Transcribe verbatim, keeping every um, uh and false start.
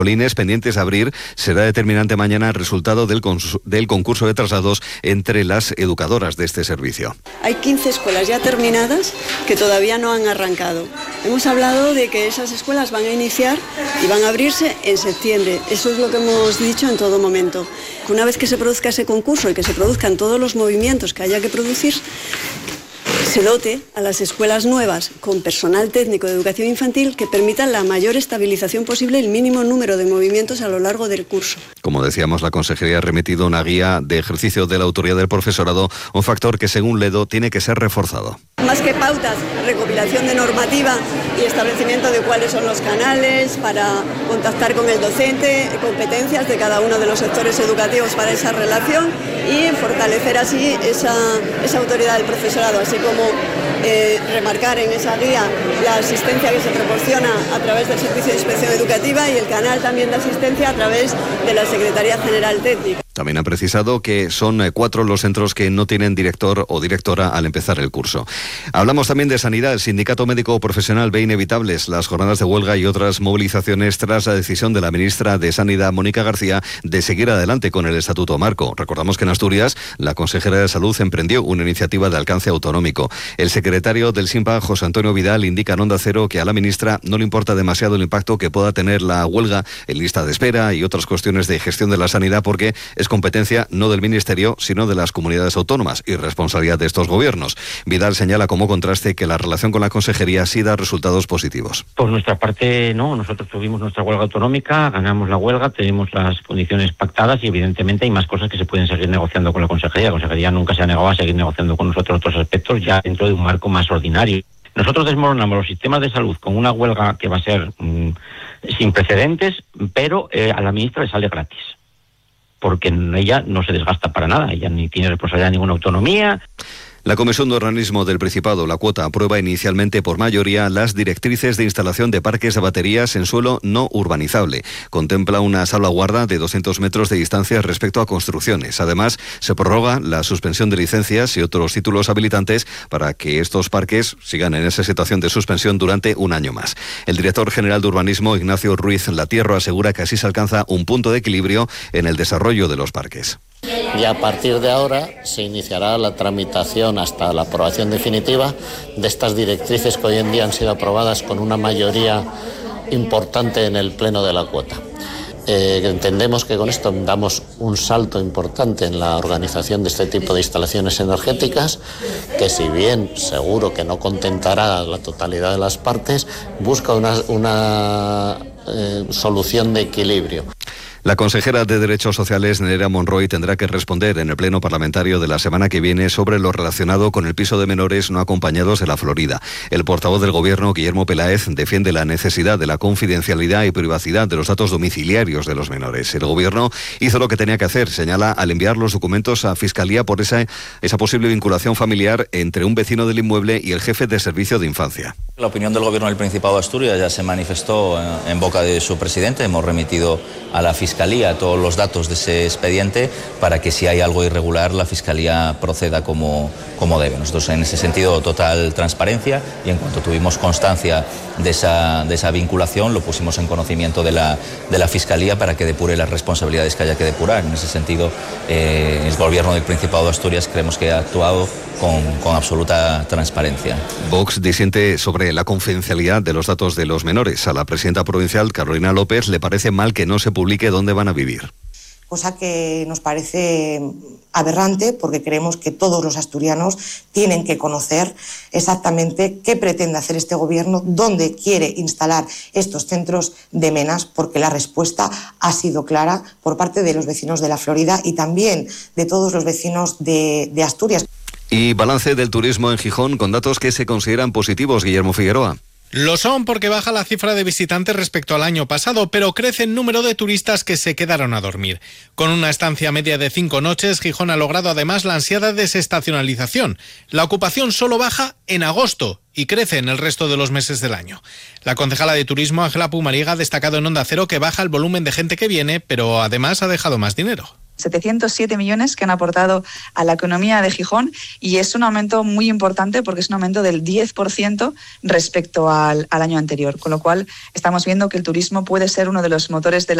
Polines pendientes a abrir. Será determinante mañana el resultado del, del concurso de traslados entre las educadoras de este servicio. Hay quince escuelas ya terminadas que todavía no han arrancado. Hemos hablado de que esas escuelas van a iniciar y van a abrirse en septiembre. Eso es lo que hemos dicho en todo momento. Una vez que se produzca ese concurso y que se produzcan todos los movimientos que haya que producir, se dote a las escuelas nuevas con personal técnico de educación infantil que permitan la mayor estabilización posible y el mínimo número de movimientos a lo largo del curso. Como decíamos, la Consejería ha remitido una guía de ejercicio de la autoridad del profesorado, un factor que según Ledo tiene que ser reforzado. Más que pautas, recopilación de normativa y establecimiento de cuáles son los canales para contactar con el docente, competencias de cada uno de los sectores educativos para esa relación y fortalecer así esa, esa autoridad del profesorado, así como eh, remarcar en esa guía la asistencia que se proporciona a través del Servicio de Inspección Educativa y el canal también de asistencia a través de la Secretaría General Técnica. También han precisado que son cuatro los centros que no tienen director o directora al empezar el curso. Hablamos también de sanidad. El Sindicato Médico Profesional ve inevitables las jornadas de huelga y otras movilizaciones tras la decisión de la ministra de Sanidad, Mónica García, de seguir adelante con el Estatuto Marco. Recordamos que en Asturias la consejera de Salud emprendió una iniciativa de alcance autonómico. El secretario del SINPA, José Antonio Vidal, indica en Onda Cero que a la ministra no le importa demasiado el impacto que pueda tener la huelga en lista de espera y otras cuestiones de gestión de la sanidad, porque es competencia no del Ministerio, sino de las comunidades autónomas y responsabilidad de estos gobiernos. Vidal señala como contraste que la relación con la consejería sí da resultados positivos. Por nuestra parte, no. Nosotros tuvimos nuestra huelga autonómica, ganamos la huelga, tenemos las condiciones pactadas y evidentemente hay más cosas que se pueden seguir negociando con la consejería. La consejería nunca se ha negado a seguir negociando con nosotros otros aspectos ya dentro de un marco más ordinario. Nosotros desmoronamos los sistemas de salud con una huelga que va a ser mmm, sin precedentes, pero eh, a la ministra le sale gratis, porque ella no se desgasta para nada, ella ni tiene responsabilidad de ninguna autonomía. La Comisión de Urbanismo del Principado, la Cuota, aprueba inicialmente por mayoría las directrices de instalación de parques de baterías en suelo no urbanizable. Contempla una salvaguarda de doscientos metros de distancia respecto a construcciones. Además, se prorroga la suspensión de licencias y otros títulos habilitantes para que estos parques sigan en esa situación de suspensión durante un año más. El director general de Urbanismo, Ignacio Ruiz Latierro, asegura que así se alcanza un punto de equilibrio en el desarrollo de los parques. Y a partir de ahora se iniciará la tramitación hasta la aprobación definitiva de estas directrices que hoy en día han sido aprobadas con una mayoría importante en el Pleno de la Cuota. Eh, entendemos que con esto damos un salto importante en la organización de este tipo de instalaciones energéticas, que si bien seguro que no contentará a la totalidad de las partes, busca una, una eh, solución de equilibrio. La consejera de Derechos Sociales, Nerea Monroy, tendrá que responder en el pleno parlamentario de la semana que viene sobre lo relacionado con el piso de menores no acompañados de la Florida. El portavoz del Gobierno, Guillermo Peláez, defiende la necesidad de la confidencialidad y privacidad de los datos domiciliarios de los menores. El Gobierno hizo lo que tenía que hacer, señala, al enviar los documentos a Fiscalía por esa, esa posible vinculación familiar entre un vecino del inmueble y el jefe de servicio de infancia. La opinión del Gobierno del Principado de Asturias ya se manifestó en boca de su presidente. Hemos remitido a la Fiscalía todos los datos de ese expediente para que si hay algo irregular la Fiscalía proceda como, como debe. Nosotros en ese sentido total transparencia y en cuanto tuvimos constancia de esa, de esa vinculación lo pusimos en conocimiento de la, de la Fiscalía para que depure las responsabilidades que haya que depurar. En ese sentido eh, el Gobierno del Principado de Asturias creemos que ha actuado con, con absoluta transparencia. Vox disiente sobre la confidencialidad de los datos de los menores. A la presidenta provincial, Carolina López, le parece mal que no se publique dónde van a vivir. Cosa que nos parece aberrante porque creemos que todos los asturianos tienen que conocer exactamente qué pretende hacer este gobierno, dónde quiere instalar estos centros de menas, porque la respuesta ha sido clara por parte de los vecinos de la Florida y también de todos los vecinos de, de Asturias. Y balance del turismo en Gijón con datos que se consideran positivos, Guillermo Figueroa. Lo son porque baja la cifra de visitantes respecto al año pasado, pero crece el número de turistas que se quedaron a dormir. Con una estancia media de cinco noches, Gijón ha logrado además la ansiada desestacionalización. La ocupación solo baja en agosto y crece en el resto de los meses del año. La concejala de Turismo, Ángela Pumariega, ha destacado en Onda Cero que baja el volumen de gente que viene, pero además ha dejado más dinero. setecientos siete millones que han aportado a la economía de Gijón, y es un aumento muy importante porque es un aumento del diez por ciento respecto al, al año anterior, con lo cual estamos viendo que el turismo puede ser uno de los motores de la